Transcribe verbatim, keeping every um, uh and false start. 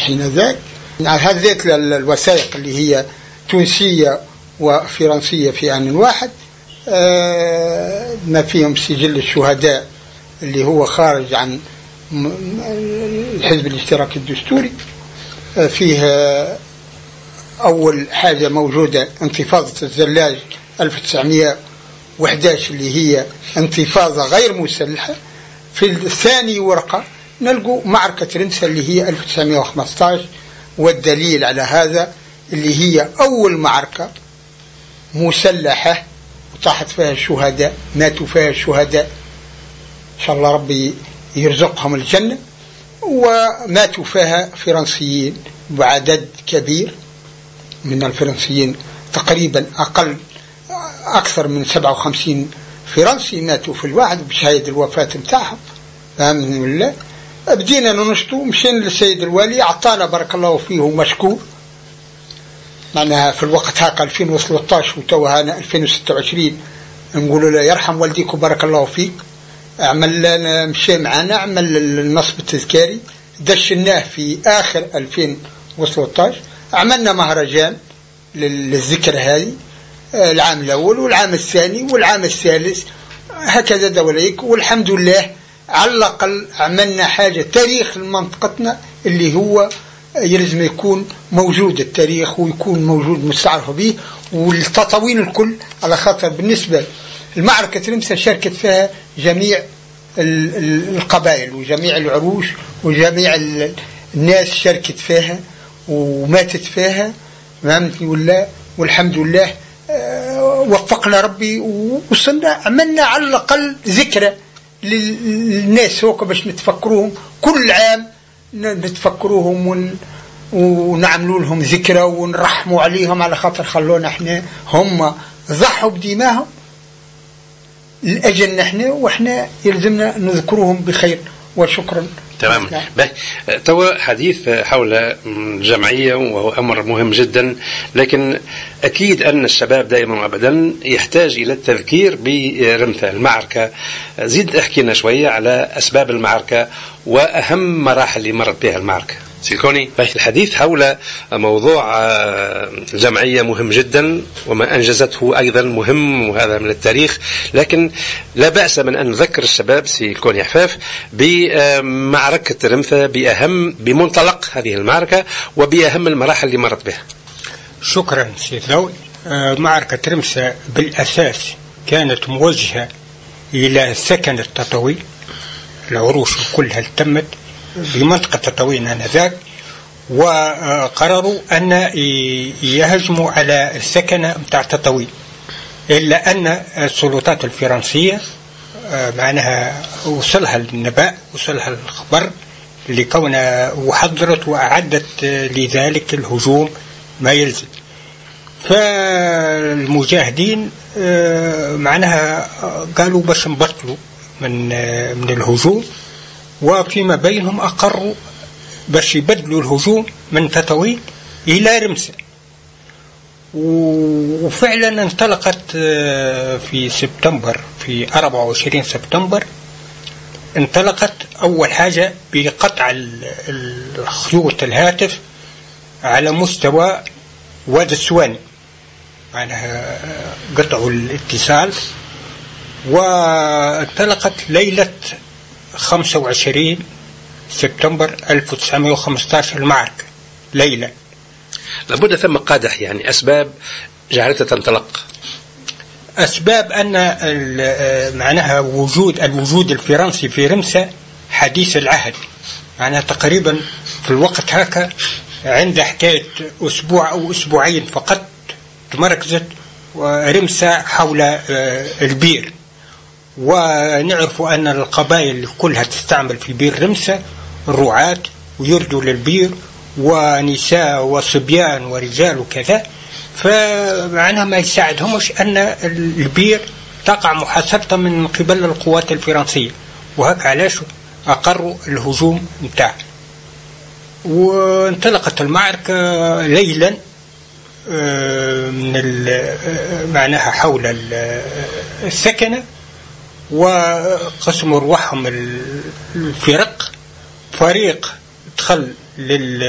حينذاك. هذيت الوثائق اللي هي تونسية وفرنسية في آن واحد، ما فيهم سجل الشهداء اللي هو خارج عن الحزب الاشتراكي الدستوري. فيه أول حاجة موجودة انتفاضة الزلاج ألف وتسعمائة وأحد عشر اللي هي انتفاضة غير مسلحة. في الثاني ورقة نلقوا معركة رمسة اللي هي ألف وتسعمائة وخمسة عشر، والدليل على هذا اللي هي أول معركة مسلحة وطاحت فيها الشهداء، ماتوا فيها الشهداء إن شاء الله ربي يرزقهم الجنة، وماتوا فيها فرنسيين بعدد كبير من الفرنسيين، تقريبا أقل أكثر من سبعة وخمسين فرنسي ماتوا في الواحد بشهادة الوفاة متاعهم. فهمني ولا؟ بدينا ننشطوا، مشينا للسيد الوالي أعطانا بارك الله فيه مشكور، معناها في الوقت هاك ألفين وثلاثة عشر وتوها أنا ألفين وستة وعشرين نقولوا له يرحم والديك وبارك الله فيك. عمل لنا مشي معنا، عمل النصب التذكاري دشناه في آخر ألفين وثلاثة عشر، عملنا مهرجان للذكر هذه العام الأول والعام الثاني والعام الثالث هكذا دوليك. والحمد لله على الأقل عملنا حاجة تاريخ لمنطقتنا اللي هو يلزم يكون موجود التاريخ ويكون موجود مستعرف به والتطاوين الكل، على خاطر بالنسبة المعركة رمسة شاركت فيها جميع القبائل وجميع العروش وجميع الناس شاركت فيها وماتت فيها. فهمتني ولا؟ والحمد لله وفقنا ربي ووصلنا، عملنا على الأقل ذكرى للناس هوك باش نتفكروهم كل عام، نتفكروهم ون ونعملوا لهم ذكرى ونرحموا عليهم على خاطر خلونا احنا، هم ضحوا بدماهم لأجل نحن وإحنا يلزمنا نذكرهم بخير وشكرا. تمام. توا حديث حول الجمعية وهو أمر مهم جدا، لكن أكيد أن الشباب دائما وأبدا يحتاج إلى التذكير برمثة المعركة. زيد احكينا شوية على أسباب المعركة وأهم مراحل اللي مرت بها المعركة. سيكوني الحديث حول موضوع الجمعية مهم جدا وما أنجزته أيضا مهم، وهذا من التاريخ، لكن لا بأس من أن نذكر الشباب سيكوني حفاف بمعركة رمثة بأهم بمنطلق هذه المعركة وبأهم المراحل اللي مرت بها. شكرا سيد لوي. معركة رمثة بالأساس كانت موجهة إلى سكن التطوي، العروش كلها تمت بمنطقة تطوين آنذاك، وقرروا أن يهجموا على السكنة متاع تطوين، إلا أن السلطات الفرنسية معناها وصلها النبأ وصلها الخبر لكونها وحضرت وأعدت لذلك الهجوم ما يلزم. فالمجاهدين معناها قالوا باش نبطلوا من من الهجوم، وفيما بينهم أقروا باش يبدلوا الهجوم من تطوين إلى رمسة. وفعلا انطلقت في سبتمبر، في أربعة وعشرين سبتمبر انطلقت أول حاجة بقطع الخيوط الهاتف على مستوى وادي السواني، معناها قطعوا الاتصال. وانطلقت ليلة خمسة وعشرين سبتمبر ألف وتسعمائة وخمسة عشر المعركة ليلة. لابد ثم قادح، يعني أسباب جعلتها تنطلق. أسباب أن معناها وجود الوجود الفرنسي في رمسة حديث العهد، معناها تقريبا في الوقت هكا عند حكاية أسبوع أو أسبوعين فقط تمركزت رمسة حول البير. ونعرف أن القبائل كلها تستعمل في بير رمسة الرعاة ويردوا للبير، ونساء وصبيان ورجال وكذا، فمعناها ما يساعدهمش أن البير تقع محاصرة من قبل القوات الفرنسية، وهك علاش أقروا الهجوم متاعه. وانطلقت المعركة ليلا من معناها حول السكنة، وقسموا أرواحهم الفرق، فريق دخل لل